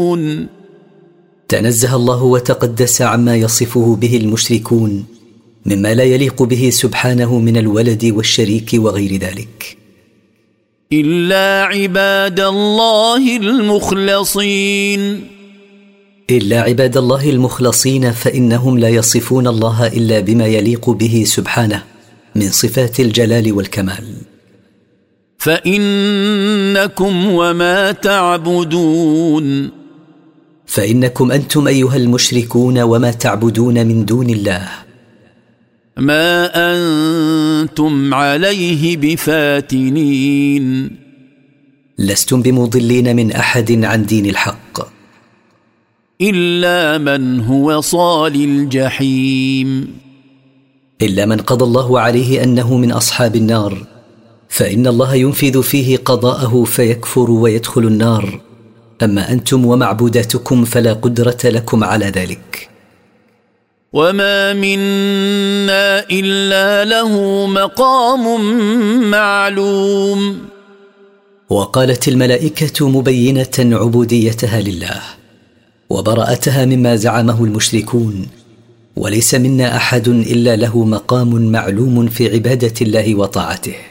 تعبدون. تنزه الله وتقدس عما يصفه به المشركون مما لا يليق به سبحانه من الولد والشريك وغير ذلك، إلا عباد الله المخلصين. إلا عباد الله المخلصين فإنهم لا يصفون الله إلا بما يليق به سبحانه من صفات الجلال والكمال. فإنكم وما تعبدون. فإنكم أنتم أيها المشركون وما تعبدون من دون الله ما أنتم عليه بفاتنين. لستم بمضلين من أحد عن دين الحق إلا من هو صال الجحيم. إلا من قضى الله عليه أنه من أصحاب النار، فإن الله ينفذ فيه قضاءه فيكفر ويدخل النار، أما أنتم ومعبوداتكم فلا قدرة لكم على ذلك. وما منا إلا له مقام معلوم. وقالت الملائكة مبينة عبوديتها لله وبراءتها مما زعمه المشركون، وليس منا أحد إلا له مقام معلوم في عبادة الله وطاعته.